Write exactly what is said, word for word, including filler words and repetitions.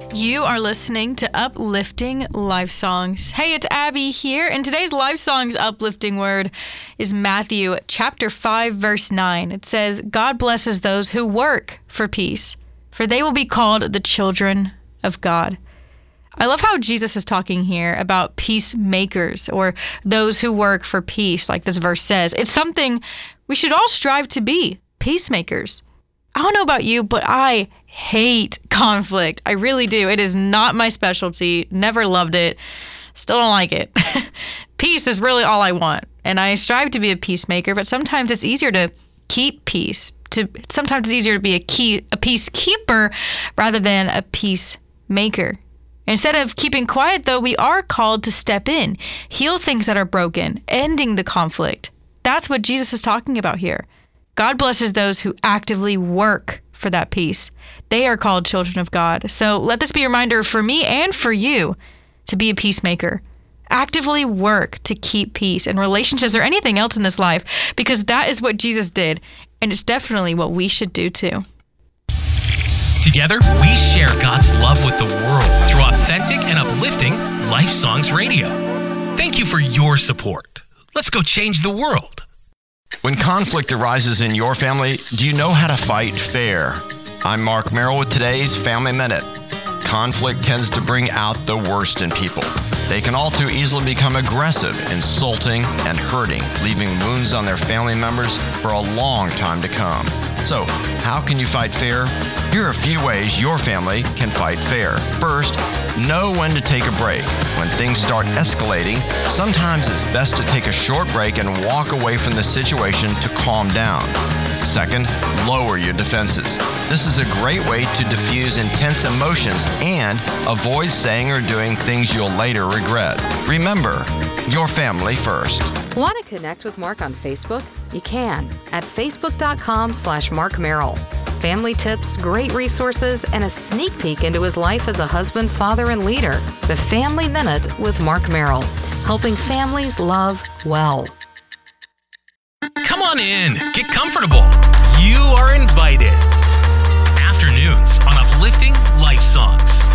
You are listening to Uplifting Life Songs. Hey, it's Abby here, and today's Life Songs uplifting word is Matthew chapter five, verse nine. It says, God blesses those who work for peace, for they will be called the children of God. I love how Jesus is talking here about peacemakers, or those who work for peace, like this verse says. It's something we should all strive to be, peacemakers. I don't know about you, but I hate conflict. I really do. It is not my specialty. Never loved it. Still don't like it. Peace is really all I want. And I strive to be a peacemaker, but sometimes it's easier to keep peace. To sometimes it's easier to be a key a peacekeeper rather than a peacemaker. Instead of keeping quiet, though, we are called to step in, heal things that are broken, ending the conflict. That's what Jesus is talking about here. God blesses those who actively work for that peace. They are called children of God. So let this be a reminder for me and for you to be a peacemaker. Actively work to keep peace in relationships or anything else in this life, because that is what Jesus did, and it's definitely what we should do too. Together, we share God's love with the world through authentic and uplifting Life Songs Radio. Thank you for your support. Let's go change the world. When conflict arises in your family, do you know how to fight fair? I'm Mark Merrill with today's Family Minute. Conflict tends to bring out the worst in people. They can all too easily become aggressive, insulting, and hurting, leaving wounds on their family members for a long time to come. So, how can you fight fair? Here are a few ways your family can fight fair. First, know when to take a break. When things start escalating, sometimes it's best to take a short break and walk away from the situation to calm down. Second, lower your defenses. This is a great way to diffuse intense emotions and avoid saying or doing things you'll later regret. Remember, your family first. Want to connect with Mark on Facebook? You can at facebook.com slash Mark Merrill. Family tips, great resources, and a sneak peek into his life as a husband, father, and leader. The Family Minute with Mark Merrill, helping families love well. Come on in. Get comfortable. You are invited. Afternoons on Uplifting Life Songs.